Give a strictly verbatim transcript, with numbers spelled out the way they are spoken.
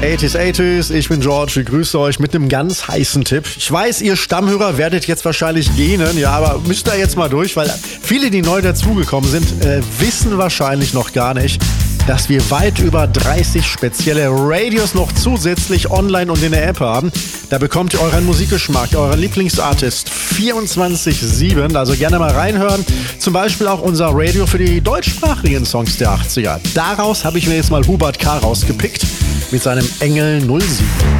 achtziger achtziger, ich bin George, ich grüße euch mit einem ganz heißen Tipp. Ich weiß, ihr Stammhörer werdet jetzt wahrscheinlich gähnen, ja, aber müsst da jetzt mal durch, weil viele, die neu dazugekommen sind, äh, wissen wahrscheinlich noch gar nicht, dass wir weit über dreißig spezielle Radios noch zusätzlich online und in der App haben. Da bekommt ihr euren Musikgeschmack, euren Lieblingsartist vierundzwanzig sieben, also gerne mal reinhören. Zum Beispiel auch unser Radio für die deutschsprachigen Songs der achtziger. Daraus habe ich mir jetzt mal Hubert K. rausgepickt mit seinem Engel null sieben.